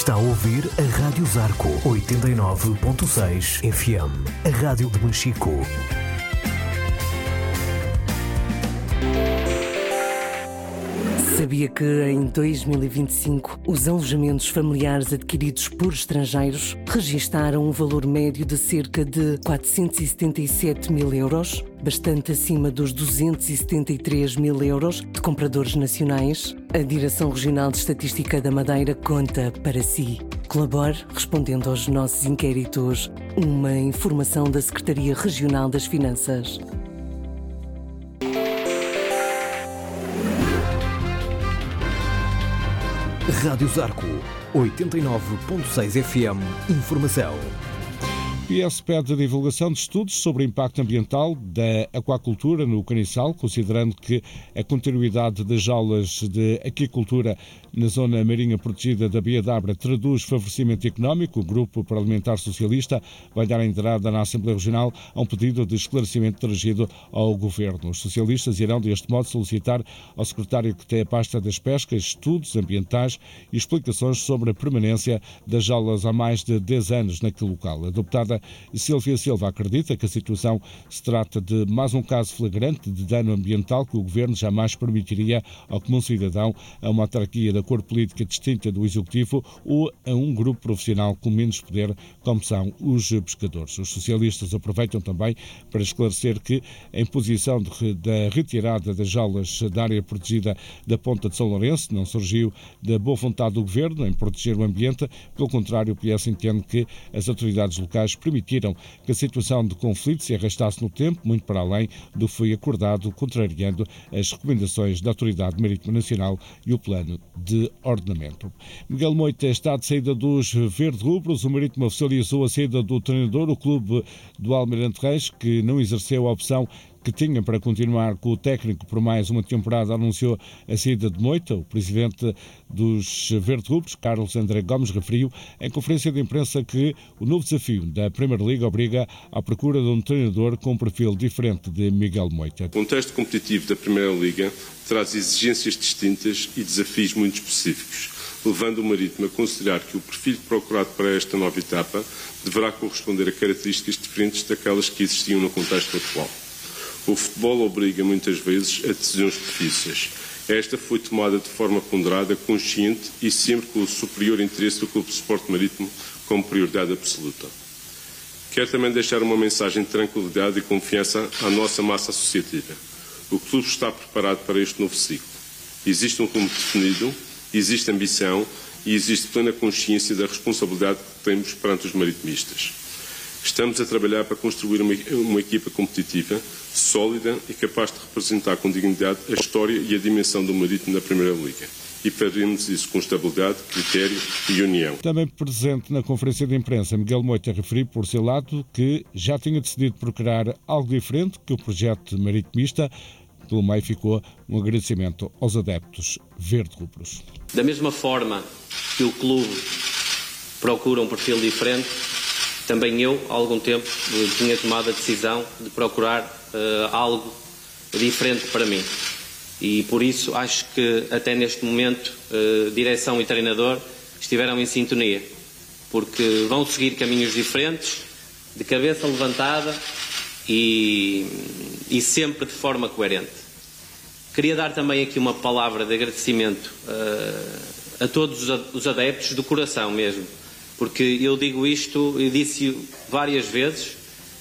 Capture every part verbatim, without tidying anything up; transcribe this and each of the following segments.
Está a ouvir a Rádio Zarco oitenta e nove ponto seis F M, a rádio de Machico. Sabia que em dois mil e vinte e cinco os alojamentos familiares adquiridos por estrangeiros registaram um valor médio de cerca de quatrocentos e setenta e sete mil euros, bastante acima dos duzentos e setenta e três mil euros de compradores nacionais? A Direção Regional de Estatística da Madeira conta para si. Colabore respondendo aos nossos inquéritos. Uma informação da Secretaria Regional das Finanças. Rádio Zarco oitenta e nove ponto seis F M. Informação. O P S pede a divulgação de estudos sobre o impacto ambiental da aquacultura no Caniçal, considerando que a continuidade das jaulas de aquicultura na zona marinha protegida da Baía de Abra traduz favorecimento económico. O Grupo Parlamentar Socialista vai dar entrada na Assembleia Regional a um pedido de esclarecimento dirigido ao Governo. Os socialistas irão, deste modo, solicitar ao secretário que tem a pasta das pescas estudos ambientais e explicações sobre a permanência das jaulas há mais de dez anos naquele local. A deputada Sílvia Silva acredita que a situação se trata de mais um caso flagrante de dano ambiental que o Governo jamais permitiria ao comum cidadão, a uma autarquia da cor política distinta do Executivo ou a um grupo profissional com menos poder, como são os pescadores. Os socialistas aproveitam também para esclarecer que a imposição de, da retirada das jaulas da área protegida da Ponta de São Lourenço não surgiu da boa vontade do Governo em proteger o ambiente. Pelo contrário, o P S entende que as autoridades locais permitiram que a situação de conflito se arrastasse no tempo, muito para além do que foi acordado, contrariando as recomendações da Autoridade Marítima Nacional e o plano de ordenamento. Miguel Moita está de saída dos verde-rubros. O Marítimo oficializou a saída do treinador, o clube do Almirante Reis, que não exerceu a opção que tinha para continuar com o técnico por mais uma temporada, anunciou a saída de Moita. O presidente dos verde-rubros, Carlos André Gomes, referiu em conferência de imprensa que o novo desafio da Primeira Liga obriga à procura de um treinador com um perfil diferente de Miguel Moita. O contexto competitivo da Primeira Liga traz exigências distintas e desafios muito específicos, levando o Marítimo a considerar que o perfil procurado para esta nova etapa deverá corresponder a características diferentes daquelas que existiam no contexto atual. O futebol obriga muitas vezes a decisões difíceis. Esta foi tomada de forma ponderada, consciente e sempre com o superior interesse do Clube de Desporto Marítimo como prioridade absoluta. Quero também deixar uma mensagem de tranquilidade e confiança à nossa massa associativa. O clube está preparado para este novo ciclo. Existe um rumo definido, existe ambição e existe plena consciência da responsabilidade que temos perante os maritimistas. Estamos a trabalhar para construir uma, uma equipa competitiva, sólida e capaz de representar com dignidade a história e a dimensão do Marítimo na Primeira Liga. E faremos isso com estabilidade, critério e união. Também presente na conferência de imprensa, Miguel Moita referiu, por seu lado, que já tinha decidido procurar algo diferente que o projeto maritimista. Pelo meio ficou um agradecimento aos adeptos verde-rubros. Da mesma forma que o clube procura um perfil diferente, também eu, há algum tempo, tinha tomado a decisão de procurar uh, algo diferente para mim. E por isso acho que até neste momento uh, direção e treinador estiveram em sintonia, porque vão seguir caminhos diferentes, de cabeça levantada e, e sempre de forma coerente. Queria dar também aqui uma palavra de agradecimento uh, a todos os adeptos, do coração mesmo, porque eu digo isto, eu disse várias vezes,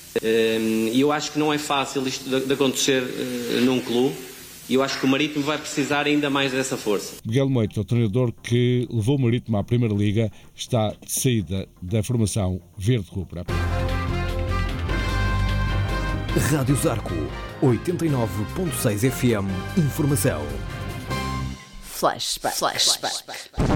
e eu acho que não é fácil isto de acontecer num clube, e eu acho que o Marítimo vai precisar ainda mais dessa força. Miguel Moita, o treinador que levou o Marítimo à Primeira Liga, está de saída da formação verde-rubra. Rádio Zarco oitenta e nove ponto seis F M. Informação. Flashback. Flashback.